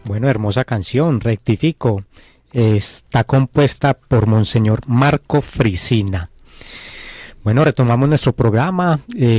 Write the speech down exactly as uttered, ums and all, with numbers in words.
Bueno, hermosa canción, rectifico. Está compuesta por Monseñor Marco Frisina. Bueno, retomamos nuestro programa. Eh,